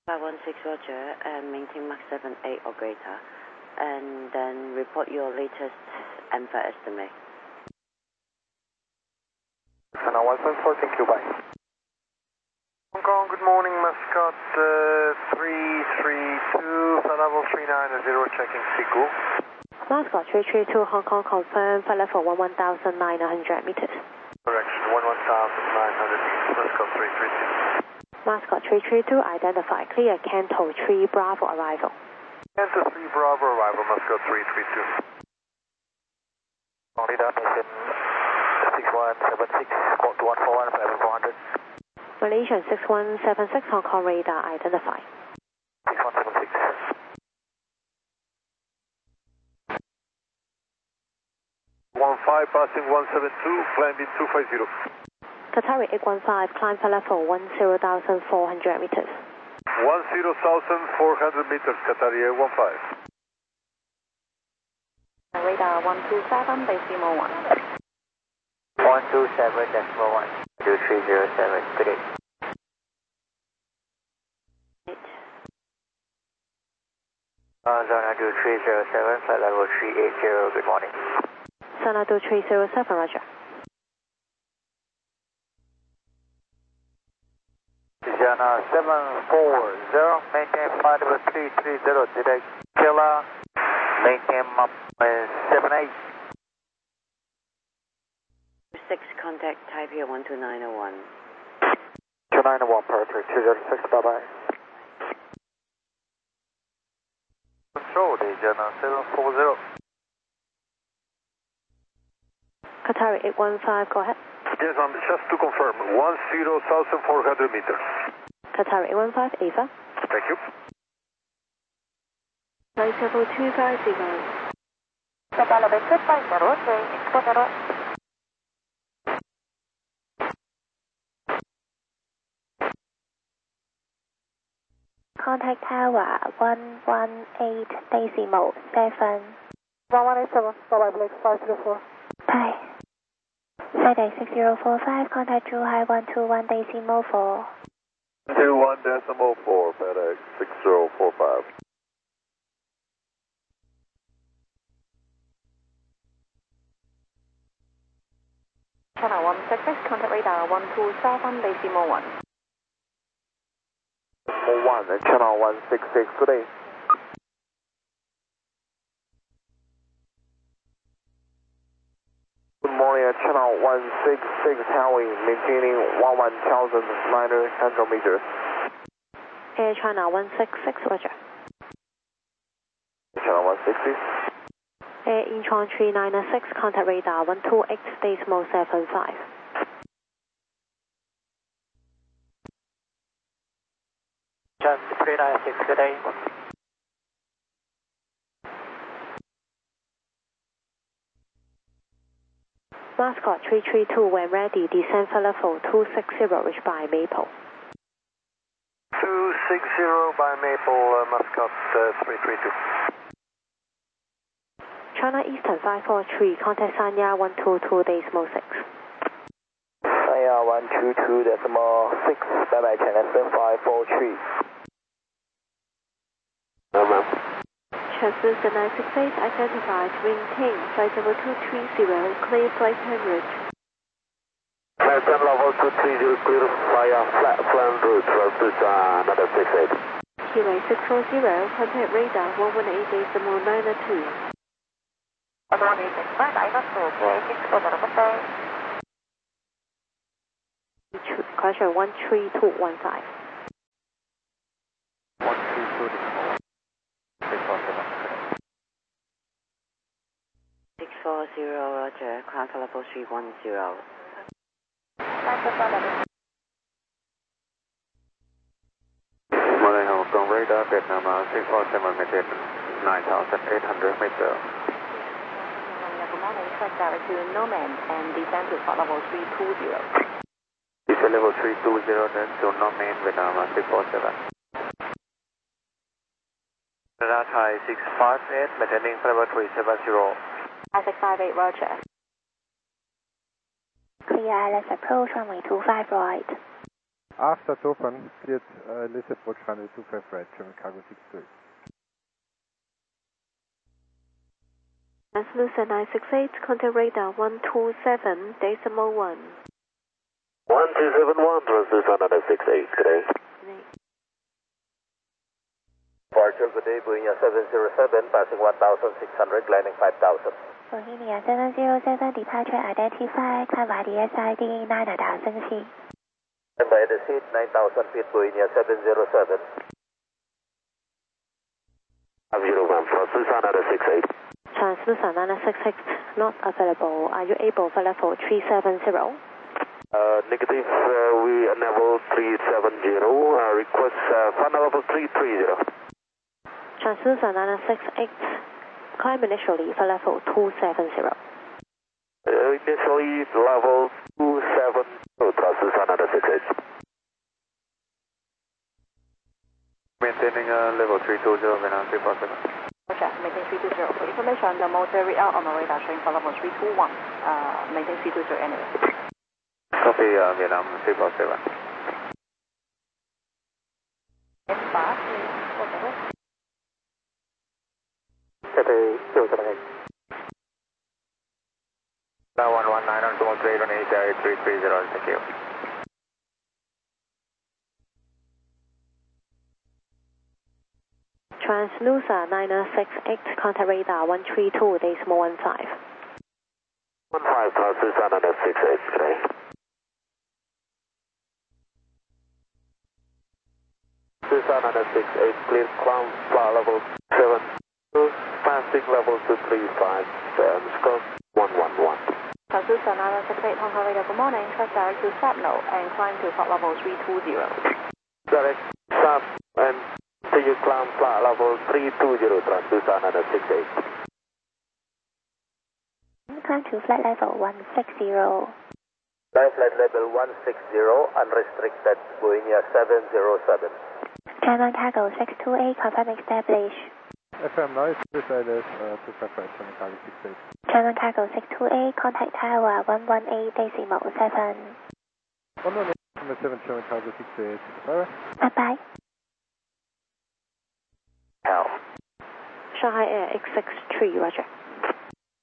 516 Roger, and maintain Mach 78 or greater, and then report your latest AMFA estimate. Channel 174, thank you, bye. Hong Kong, good morning, Mascot 332, flight level 390, checking Siku. Mascot 332, Hong Kong, confirm flight level 11,900 meters. Correction, 11,900 meters, Mascot 332. Mascot 332, identify, clear, Canto 3 Bravo arrival. Canto 3 Bravo arrival, Mascot 332. Radar station 6176, squawk 2141, flight 400. Malaysian 6176, Hong Kong radar, identify. 6176. 15 passing 172, climbing 250. Qatari 815, climb flight level 10,400 meters. 10,400 meters, Qatari 815. Radar 127, decimal 1. 127.1, 2307, good day. Zona 2307, flight level 380, good morning. Zona 2307, roger. Zona 740, maintain flight level 330, today, Killer, maintain Mach 78. 6, contact Taipei 12901. 291, perfect, 206, bye-bye. Control, Zona 740. Qatari 815, go ahead. Yes, just to confirm, 10,400 meters. Qatari 815, Ava. Thank you. Flight level 250. Flight level 250, Expo 0. Contact tower 118 decimal 7. 1187, bye-bye, Blake 504. Bye. FedEx 6045, contact Zhuhai 121 decimal 4. 21.4, FedEx 6045. Channel 166, contact radar 127 decimal 1. 1, channel 166 today. Good morning, channel 166 Howie, maintaining 11,900 meters. Air China 166, roger. Channel 160. Air Incheon 396, contact radar 128 decimal 75. Channel 396 today. Mascot 332, when ready, descend for level 260, reach by Maple. 260 by Maple, Mascot 332. China Eastern 543, contact Sanya 122 decimal 6. Sanya 122 decimal 6, bye-bye, China 543. Translucent 968, identified, maintain, flight level 230, clear flight en route. Flight level 230, clear via flat plan route, translucent 968. Kilo 640, contact radar 118 decimal 902. 118 decimal 902, okay, 640, good day. Correction 13215. 132 640 Roger, climb for level 310. Morning, Hong Kong radar, Vietnam 647, maintain 9,800 meters. Good morning, flight direct to Nomad and descend to flight level 320. Descend level 320, then to Nomad, Vietnam 647. Radar Thai 658, maintaining level 370. 5658, roger. Clear ILS approach, runway 25 right. After open, cleared Elizabeth approach runway 25 right, German cargo 63. Translucent 968, contact radar 127.1. 1271, Translucent 968, good day. Departure, good day, Boeing 707, passing 1,600, landing 5,000. Boeing 707 departure identified, climb DSID 9,000 feet. And by the seat, 9,000 feet, Boeing 707. 01, Translucent 968. Translucent 968, not available. Are you able for level 370? Negative, we enable 370, request final level 330. Translucent 968, climb initially for level 270. Initially level 270, Translucent 968. Maintaining level 320, Vietnam 347. Roger, maintain 320. For information, the motor read out on the radar showing for level 321. Maintain 320 anyway. Copy, Vietnam 347. Fast, okay. Copy, 278. Now 119 on 213 on 330, thank you. Translucent 968, contact radar 132.15. 15, Translucent 968, today. Translucent 968, clear climb, flight level 7, passing level 235, scope 111. Translucent 968, Hong Kong radar, good morning. Track direct to Sapno and climb to flight level 320. Direct south and continue climb flight level 320, Translucent 968. Climb to flight level 160. Flight level 160, unrestricted, Boeing 707. German cargo 628, confirm establish. FM noise, this ILS 25 right, German cargo 68. German cargo 628, contact tower 118.7. 118.7, German cargo 68. Bye. Bye-bye. Hell. Shanghai Air X63, roger.